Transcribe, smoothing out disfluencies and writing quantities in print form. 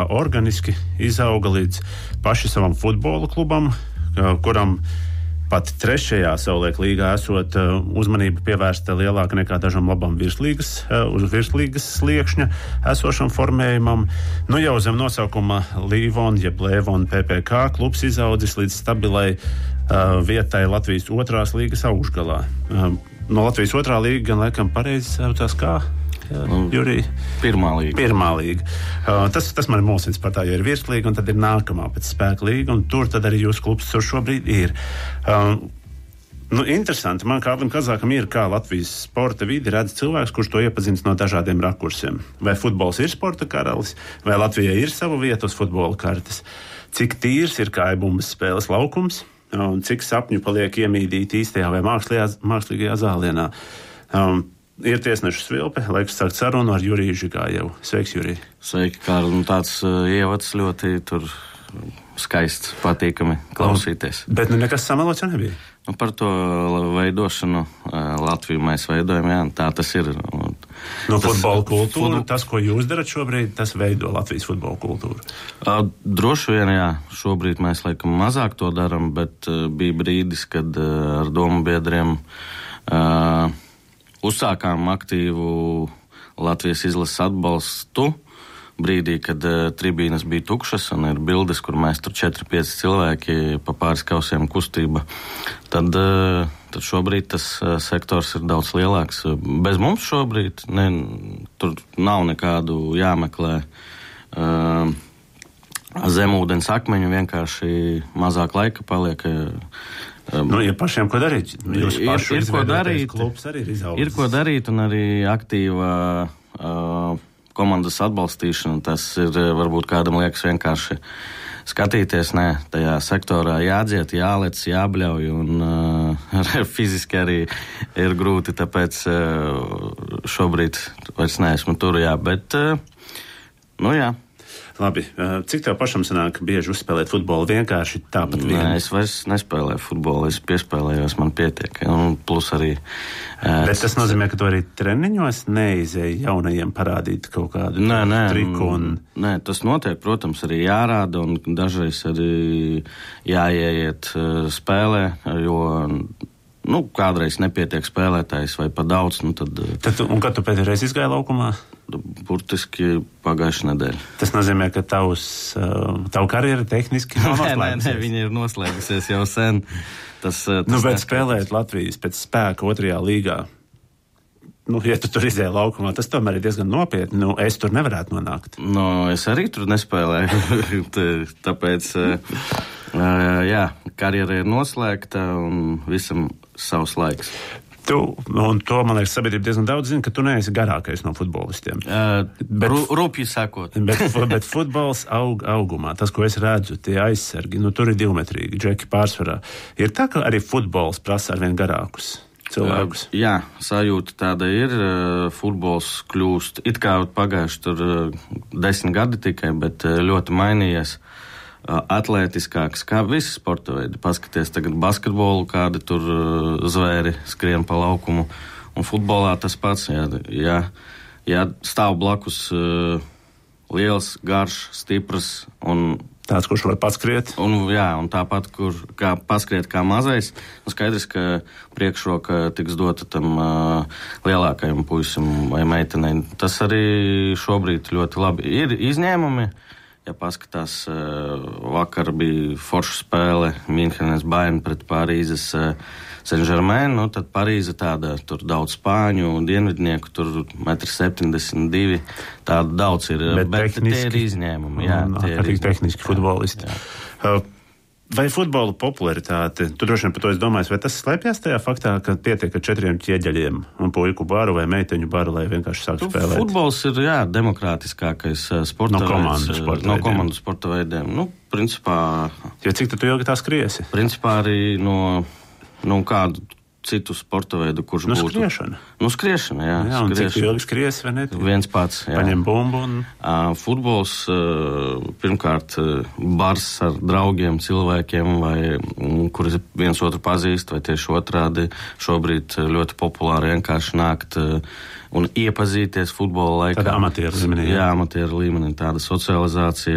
organiski izauga līdz paši savam futbola klubam, kuram pat 3. savulaik līgā esot uzmanība pievērsta lielāka nekā dažam labam uz virslīgas sliekšņa esošam formējumam. Nu jau zem nosaukuma Līvon, jeb Lēvon PPK klubs izaudzis līdz stabilai vietai Latvijas 2. līgas augšgalā. No Latvijas 2. līga gan laikam pareizi saucās kā? Jurij? Pirmā līga. Tas man mulsins par tā, jo ir virslīga un tad ir nākamā pēc Spēka līga, un tur tad arī jūsu klubs tur šobrīd ir. Interesanti, man Kārlim Kazākam ir, kā Latvijas sporta vidi redz cilvēks, kurš to iepazīst no dažādiem rakursiem. Vai futbols ir sporta karalis, vai Latvijai ir sava vieta uz futbola kartes, cik tīrs ir kājbumbas spēles laukums, un cik sapņu paliek iemīdīti īstajā vai mākslīgajā zālienā. Ir tiesneša Svilpe, laiks sākt sarunu ar Juriju Žigājevu. Sveiks, Jurij. Sveiki, Kārl. Tāds ievads ļoti tur skaists, patīkami klausīties. Bet nekas samelots jau nebija. Par to veidošanu Latviju mēs veidojam, jā, tā tas ir. Futbola kultūra, tas, ko jūs darat šobrīd, tas veido Latvijas futbola kultūru. Droši vien, jā. Šobrīd mēs laikam mazāk to daram, bet bija brīdis, kad ar domu biedriem uzsākām aktīvu Latvijas izlases atbalstu brīdī, kad tribīnes bija tukšas un ir bildes, kur mēs tur 4-5 cilvēki pa pāris kausiem kustība. Tad šobrīd tas sektors ir daudz lielāks. Bez mums šobrīd tur nav nekādu jāmeklē zemūdens akmeņu, vienkārši mazāk laika paliek. Ja pašiem ko darīt? Ir ko darīt, klubs arī ir izaudzis. Ir ko darīt un arī aktīva komandas atbalstīšana. Tas ir, varbūt kādam liekas vienkārši skatīties, tajā sektorā jādziet, jālec, jābļauj un fiziski arī ir grūti, tāpēc šobrīd vairs neesmu tur, bet jā. Labi, cik tev pašam sanāk bieži uzspēlēt futbolu vienkārši tāpat vien? Nē, es vairs nespēlēju futbolu, es piespēlējos, man pietiek, un plus arī... Bet tas nozīmē, ka tu arī treniņos neizēji jaunajiem parādīt kaut kādu triku un... Nē, tas notiek, protams, arī jārāda, un dažreiz arī jāieiet spēlē, jo... kādreiz nepietiek spēlētājs vai pa daudz, tad... Un kad tu pēdējais izgāji laukumā? Burtiski pagājušā nedēļa. Tas nozīmē, ka tavu karjeru tehniski nav noslēgusies? Nē, viņa ir noslēgusies jau sen. Bet spēlēt Latvijas pēc Spēka 2. līgā, ja tu tur izēji laukumā, tas tomēr ir diezgan nopietni. Es tur nevarētu nonākt. Es arī tur nespēlēju, tāpēc... karjera ir noslēgta un visam savs laiks. Un to, man liekas, sabiedrība diezgan daudz zina, ka tu neesi garākais no futbolistiem. Rūpīgi sakot. Bet futbols augumā, tas, ko es redzu, tie aizsargi, tur ir 2-metrīgi, džeki pārsvarā. Ir tā, ka arī futbols prasa arvien garākus cilvēkus. Jā, sajūta tāda ir. Futbols kļūst, it kā pagājuši tur 10 gadi tikai, bet ļoti mainījies. Atlētiskāks, kā visi sporta veidi. Paskaties tagad basketbolu, kādi tur zvēri skrien pa laukumu. Un futbolā tas pats, ja stāv blakus liels, garš, stiprs un... Tāds, kurš var paskriet. Un tāpat, kā paskriet kā mazais. Skaidrs, ka priekšroka tiks dota tam lielākajam puisim vai meitenei. Tas arī šobrīd ļoti labi. Ir izņēmumi. Ja paskatās, vakar bija forša spēle Münchenes Bayern pret Parīzes Saint-Germain, tad Parīze tāda, tur daudz spāņu, dienvidnieku, tur 1,72 m, tāda daudz ir, bet tie ir izņēmumi. Ārkārtīgi tehniski futbolisti. Vai futbola popularitāte, tu droši vien par to esi domājis, vai tas slēpjas tajā faktā, ka pietiek ar 4 ķieģeļiem un puiku baru vai meiteņu baru, lai vienkārši sāktu spēlēt? Futbols ir, demokrātiskākais sporta veids. No komandu sporta veidiem. Principā... Jo cik tu ilgi tā skriesi? Principā arī no kādu citu sporta veidu, kurš būtu... Skriešana. Skriešana, jā. Un cik tu ilgi skries, vai ne? Viens pats, jā. Paņem bumbu un... Futbols, pirmkārt, bars ar draugiem, cilvēkiem, kuri viens otru pazīst, vai tieši otrādi. Šobrīd ļoti populāri vienkārši nākt un iepazīties futbola laikā. Tāda amatieru līmenī. Jā, amatieru līmenī, tāda socializācija.